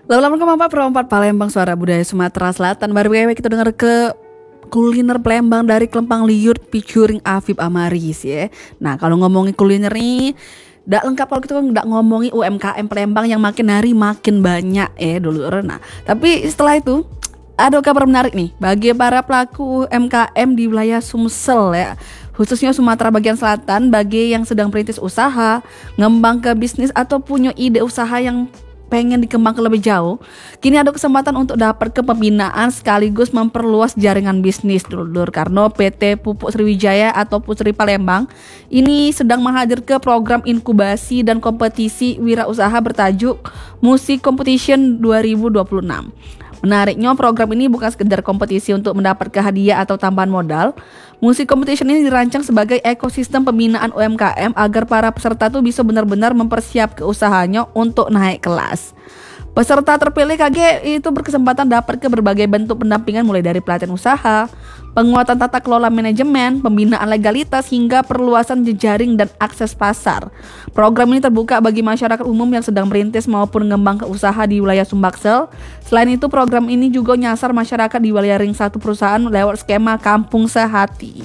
Lama-lama kemampa perempat Palembang Suara Budaya Sumatera Selatan. Baru kita dengar ke kuliner Palembang dari Klempang Liut featuring Afif Amaris ya. Nah kalau ngomongin kuliner nih nggak lengkap kalau kita nggak ngomongin UMKM Palembang yang makin hari makin banyak ya dulu. Nah tapi setelah itu ada kabar menarik nih bagi para pelaku UMKM di wilayah Sumsel ya, khususnya Sumatera bagian selatan, bagi yang sedang merintis usaha, ngembang ke bisnis atau punya ide usaha yang pengen dikembangkan lebih jauh. Kini ada kesempatan untuk dapat ke pembinaan sekaligus memperluas jaringan bisnis dulur, karena PT Pupuk Sriwijaya atau Pusri Palembang ini sedang menghadir ke program inkubasi dan kompetisi wirausaha bertajuk Musik Competition 2026. Menariknya program ini bukan sekedar kompetisi untuk mendapat hadiah atau tambahan modal. Musik Competition ini dirancang sebagai ekosistem pembinaan UMKM agar para peserta tuh bisa benar-benar mempersiapkan usahanya untuk naik kelas. Peserta terpilih KG itu berkesempatan dapat ke berbagai bentuk pendampingan mulai dari pelatihan usaha, penguatan tata kelola manajemen, pembinaan legalitas hingga perluasan jejaring dan akses pasar. Program ini terbuka bagi masyarakat umum yang sedang merintis maupun mengembang ke usaha di wilayah Sumbaksel. Selain itu program ini juga nyasar masyarakat di wilayah ring 1 perusahaan lewat skema Kampung Sehati.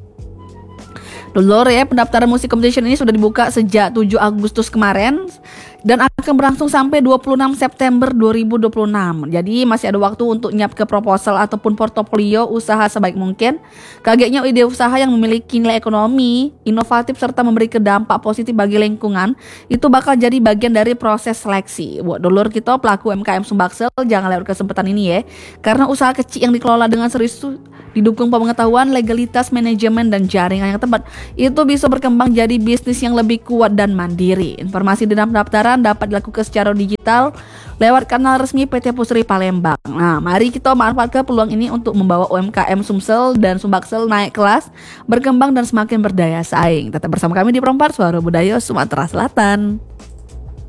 Dulur ya, pendaftaran Musik Competition ini sudah dibuka sejak 7 Agustus kemarin dan akan berlangsung sampai 26 September 2026. Jadi masih ada waktu untuk nyiap ke proposal ataupun portofolio usaha sebaik mungkin. Kagetnya ide usaha yang memiliki nilai ekonomi, inovatif serta memberi dampak positif bagi lingkungan itu bakal jadi bagian dari proses seleksi. Buat dulur kita pelaku UMKM Sumbaksel jangan lewat kesempatan ini ya. Karena usaha kecil yang dikelola dengan serius didukung pengetahuan, legalitas, manajemen, dan jaringan yang tepat, itu bisa berkembang jadi bisnis yang lebih kuat dan mandiri. Informasi dalam pendaftaran dapat dilakukan secara digital lewat kanal resmi PT Pusri Palembang. Nah, mari kita manfaatkan peluang ini untuk membawa UMKM Sumsel dan Sumbaksel naik kelas, berkembang dan semakin berdaya saing. Tetap bersama kami di Perempat Suara Budaya Sumatera Selatan.